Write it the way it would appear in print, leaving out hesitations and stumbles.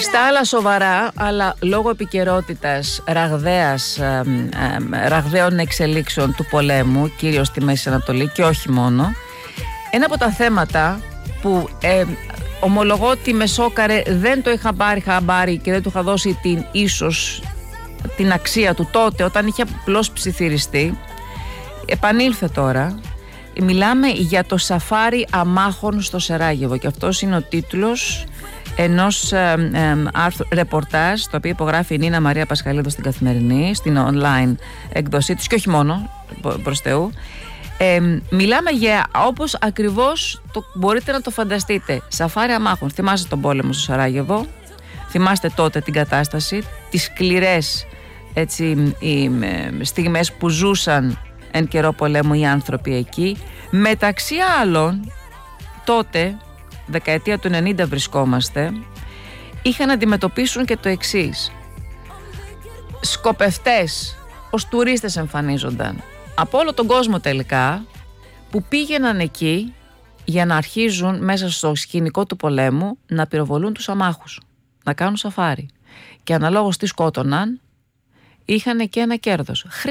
Στα άλλα σοβαρά, αλλά λόγω επικαιρότητας ραγδαίων εξελίξεων του πολέμου, κυρίως στη Μέση Ανατολή και όχι μόνο, ένα από τα θέματα που ομολογώ ότι με σόκαρε, δεν το είχα πάρει χαμπάρι και δεν του είχα δώσει την αξία του τότε όταν είχε απλώς ψιθυριστεί, επανήλθε τώρα. Μιλάμε για το σαφάρι αμάχων στο Σεράγεβο και αυτός είναι ο τίτλος ενός ρεπορτάζ το οποίο υπογράφει η Νίνα Μαρία Πασχαλίδου στην Καθημερινή, στην online εκδοσή της και όχι μόνο, προς Θεού. Μιλάμε για όπως ακριβώς μπορείτε να το φανταστείτε, σαφάρι αμάχων. Θυμάστε τον πόλεμο στο Σεράγεβο, θυμάστε τότε την κατάσταση, τις σκληρές στιγμές που ζούσαν εν καιρό πολέμου οι άνθρωποι εκεί. Μεταξύ άλλων, τότε, δεκαετία του 90 βρισκόμαστε, είχαν να αντιμετωπίσουν και το εξής. Σκοπευτές, ως τουρίστες εμφανίζονταν από όλο τον κόσμο τελικά, που πήγαιναν εκεί για να αρχίζουν μέσα στο σκηνικό του πολέμου να πυροβολούν τους αμάχους, να κάνουν σαφάρι. Και αναλόγως τι σκότωναν, είχαν και ένα κέρδος.